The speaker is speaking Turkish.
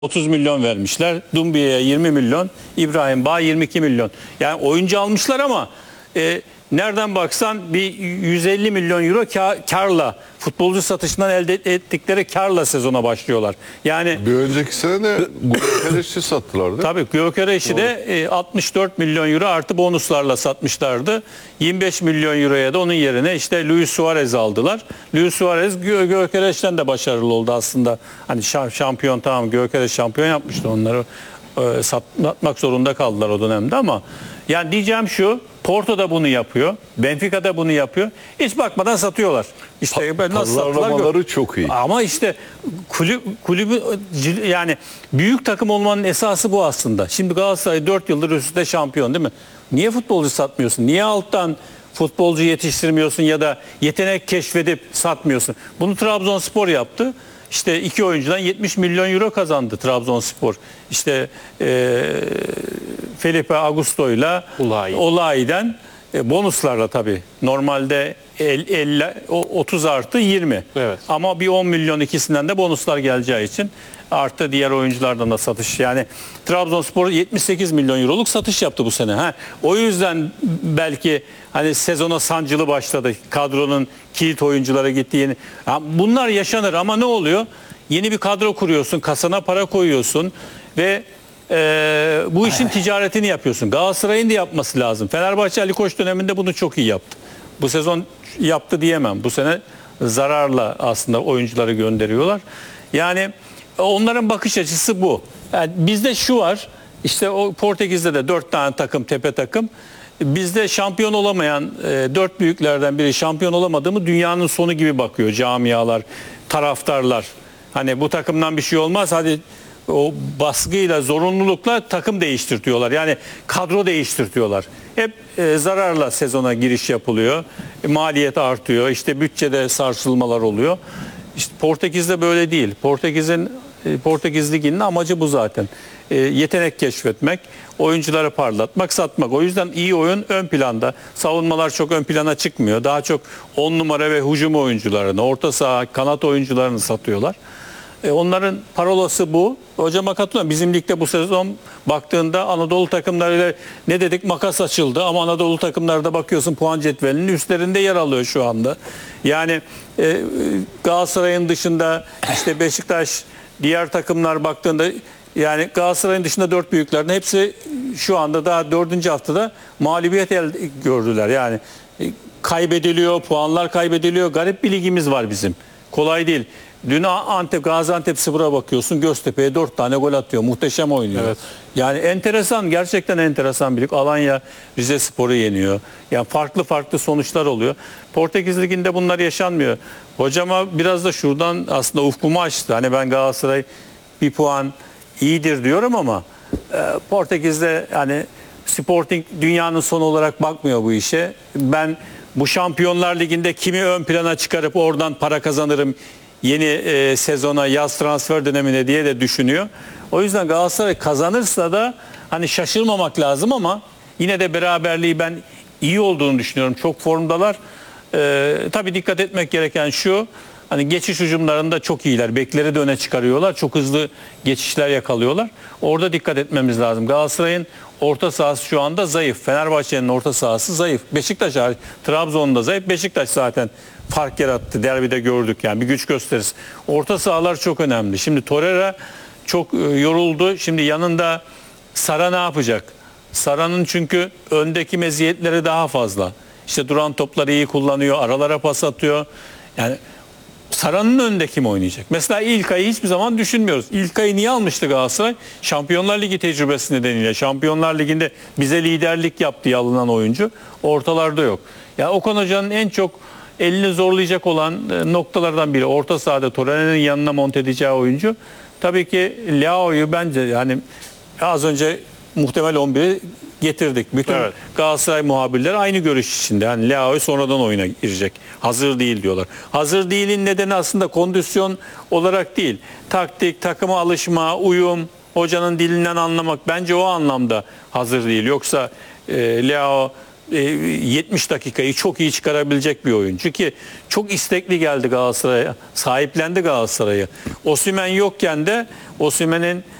30 milyon vermişler. Dumbiye'ye 20 milyon. İbrahim Bağ 22 milyon. Yani oyuncu almışlar ama nereden baksan bir 150 milyon euro karla, futbolcu satışından elde ettikleri karla sezona başlıyorlar. Yani bir önceki sene de Gökereş'i sattılar değil mi? Tabii Gökereş'i de 64 milyon euro artı bonuslarla satmışlardı. 25 milyon euroya da onun yerine işte Luis Suarez aldılar. Luis Suarez Gökereş'ten de başarılı oldu aslında. Hani şampiyon, tamam, Gökereş şampiyon yapmıştı, onları satmak zorunda kaldılar o dönemde ama yani diyeceğim şu: Porto da bunu yapıyor. Benfica da bunu yapıyor. Hiç bakmadan satıyorlar. İşte nasıl pazarlamaları çok iyi. Ama işte kulübü, yani büyük takım olmanın esası bu aslında. Şimdi Galatasaray 4 yıldır üst üste şampiyon değil mi? Niye futbolcu satmıyorsun? Niye alttan futbolcu yetiştirmiyorsun ya da yetenek keşfedip satmıyorsun? Bunu Trabzonspor yaptı. İşte iki oyuncudan 70 milyon euro kazandı Trabzonspor. İşte Felipe Augusto'yla Olayi'den bonuslarla tabii. Normalde 30 artı 20. Evet. Ama bir 10 milyon ikisinden de bonuslar geleceği için artı diğer oyunculardan da satış. Yani Trabzonspor 78 milyon euroluk satış yaptı bu sene. O yüzden belki hani sezona sancılı başladı. Kadronun kilit oyunculara gitti yeni. Bunlar yaşanır ama ne oluyor? Yeni bir kadro kuruyorsun, kasana para koyuyorsun ve bu işin ticaretini yapıyorsun. Galatasaray'ın da yapması lazım. Fenerbahçe Ali Koç döneminde bunu çok iyi yaptı. Bu sezon yaptı diyemem. Bu sene zararla aslında oyuncuları gönderiyorlar. Yani onların bakış açısı bu. Yani bizde şu var. İşte o Portekiz'de de 4 tane takım, tepe takım. Bizde şampiyon olamayan 4 büyüklerden biri şampiyon olamadığımı dünyanın sonu gibi bakıyor camialar, taraftarlar. Hani bu takımdan bir şey olmaz, hadi o baskıyla, zorunlulukla takım değiştirtiyorlar. Yani kadro değiştirtiyorlar. Hep zararla sezona giriş yapılıyor. Maliyet artıyor. İşte bütçede sarsılmalar oluyor. İşte Portekiz'de böyle değil. Portekiz Ligi'nin amacı bu zaten. Yetenek keşfetmek, oyuncuları parlatmak, satmak. O yüzden iyi oyun ön planda. Savunmalar çok ön plana çıkmıyor. Daha çok 10 numara ve hücum oyuncularını, orta saha, kanat oyuncularını satıyorlar. Onların parolası bu. Hocama katılıyorum. Bizim ligde bu sezon baktığında Anadolu takımlarıyla ne dedik? Makas açıldı ama Anadolu takımlarda bakıyorsun puan cetvelinin üstlerinde yer alıyor şu anda. Yani Galatasaray'ın dışında işte Beşiktaş, diğer takımlar baktığında yani Galatasaray'ın dışında 4 büyüklerin hepsi şu anda daha 4. haftada mağlubiyet gördüler. Yani kaybediliyor, puanlar kaybediliyor. Garip bir ligimiz var bizim. Kolay değil. Dün Gaziantepspor'a bakıyorsun, Göztepe'ye 4 tane gol atıyor. Muhteşem oynuyor. Evet. Yani enteresan, gerçekten enteresan bir lig. Alanya Rizespor'u yeniyor. Yani farklı sonuçlar oluyor. Portekiz Ligi'nde bunlar yaşanmıyor. Hocama biraz da şuradan aslında ufkumu açtı. Hani ben Galatasaray bir puan iyidir diyorum ama Portekiz'de hani Sporting dünyanın sonu olarak bakmıyor bu işe. Ben bu Şampiyonlar Ligi'nde kimi ön plana çıkarıp oradan para kazanırım yeni sezona, yaz transfer dönemine diye de düşünüyor. O yüzden Galatasaray kazanırsa da hani şaşırmamak lazım ama yine de beraberliği ben iyi olduğunu düşünüyorum. Çok formdalar. Tabii dikkat etmek gereken şu: hani geçiş hücumlarında çok iyiler. Bekleri de öne çıkarıyorlar. Çok hızlı geçişler yakalıyorlar. Orada dikkat etmemiz lazım. Galatasaray'ın orta sahası şu anda zayıf. Fenerbahçe'nin orta sahası zayıf. Beşiktaş hariç, Trabzon'da zayıf. Beşiktaş zaten fark yarattı. Derbide gördük yani, bir güç gösterisi. Orta sahalar çok önemli. Şimdi Torreira çok yoruldu. Şimdi yanında Sara ne yapacak? Sara'nın çünkü öndeki meziyetleri daha fazla. İşte duran topları iyi kullanıyor. Aralara pas atıyor. Yani Sara'nın önünde kim oynayacak? Mesela İlkay'ı hiçbir zaman düşünmüyoruz. İlkay'ı niye almıştı Galatasaray? Şampiyonlar Ligi tecrübesi nedeniyle. Şampiyonlar Ligi'nde bize liderlik yaptı diye alınan oyuncu. Ortalarda yok. Ya Okan Hoca'nın en çok elini zorlayacak olan noktalardan biri orta sahada Torreira'nın yanına monte edeceği oyuncu. Tabii ki Leao'yu bence yani az önce muhtemel 11'i getirdik. Bütün Galatasaray muhabirleri aynı görüş içinde. Yani Leao sonradan oyuna girecek. Hazır değil diyorlar. Hazır değilin nedeni aslında kondisyon olarak değil. Taktik, takıma alışma, uyum, hocanın dilinden anlamak. Bence o anlamda hazır değil. Yoksa Leao 70 dakikayı çok iyi çıkarabilecek bir oyuncu ki çok istekli geldi Galatasaray'a, sahiplendi Galatasaray'ı. Osimhen yokken de Osimhen'in